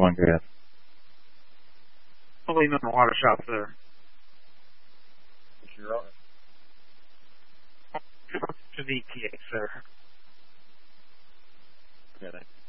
going good. Hopefully no water shots there. You're To the ETA, sir. okay.